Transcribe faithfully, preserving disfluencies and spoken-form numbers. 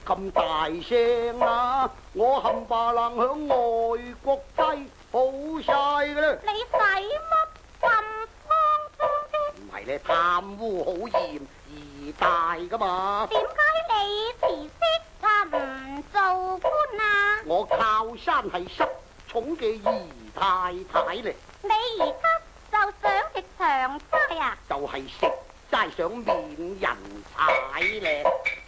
咁大聲啊！我冚唪唥響外國擠好晒㗎啦！ 你使乜咁慌張啫？ 唔係咧，貪污好嚴而大㗎嘛！ 點解你辭職啊唔做官啊？ 我靠山係失寵嘅姨太太咧。 你而家就想食長齋啊？ 就係食齋想免人踩咧。